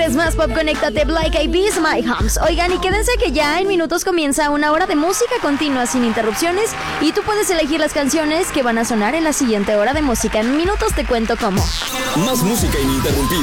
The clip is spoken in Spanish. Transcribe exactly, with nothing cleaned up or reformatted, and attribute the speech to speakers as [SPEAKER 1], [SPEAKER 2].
[SPEAKER 1] quieres más pop, conéctate Black Eyed Peas, My Homes. Oigan, y quédense que ya en minutos comienza una hora de música continua sin interrupciones y tú puedes elegir las canciones que van a sonar en la siguiente hora de música. En minutos te cuento cómo.
[SPEAKER 2] Más música ininterrumpida.